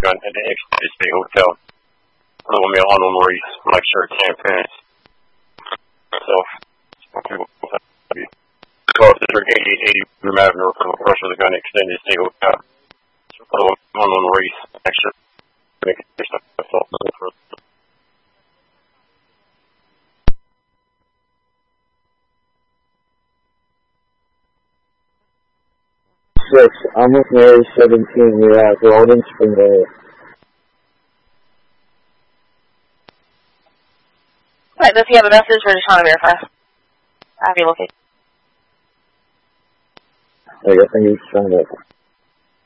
gun at the Extended Stay Hotel. Little meal on Maurice, black shirt, tan pants. So, call District 8880 Room Avenue, rush with a gun, Extended Stay Hotel. Little on Maurice, black shirt, making stuff. I'm with Mary 17, you're at Golden Springdale. Alright, does he have a message or just trying to verify? Have you located? I guess I need to find out.